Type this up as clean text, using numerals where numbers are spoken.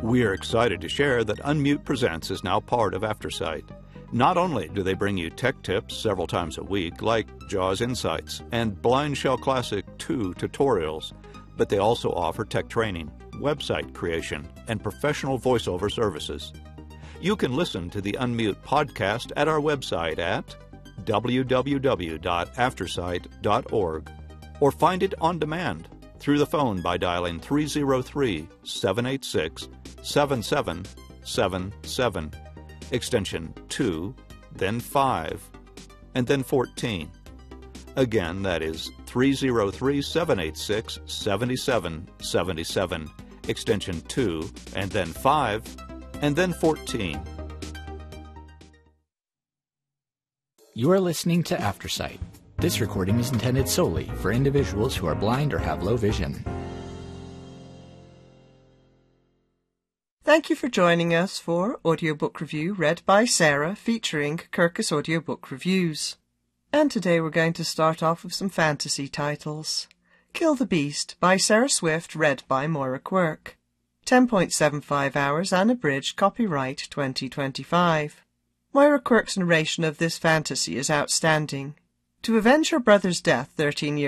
We're excited to share that Unmute Presents is now part of AfterSight. Not only do they bring you tech tips several times a week, like JAWS Insights and Blind Shell Classic 2 tutorials, but they also offer tech training, website creation, and professional voiceover services. You can listen to the Unmute podcast at our website at www.aftersight.org or find it on demand through the phone by dialing 303-786-7777, extension 2, then 5, and then 14. Again, that is 303-786-7777, extension 2, and then 5, and then 14. You are listening to AfterSight. This recording is intended solely for individuals who are blind or have low vision. Thank you for joining us for Audiobook Review read by Sarah, featuring Kirkus Audiobook Reviews. And today we're going to start off with some fantasy titles. Kill the Beast by Sarah Swift, read by Moira Quirk. 10.75 hours, unabridged, copyright 2025. Moira Quirk's narration of this fantasy is outstanding. To avenge her brother's death 13 years